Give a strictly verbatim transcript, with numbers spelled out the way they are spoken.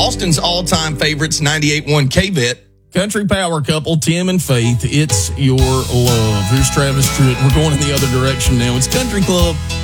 Austin's all-time favorites, ninety-eight point one K-V I T. Country power couple, Tim and Faith. It's your love. Here's Travis Truitt. We're going in the other direction now. It's Country Club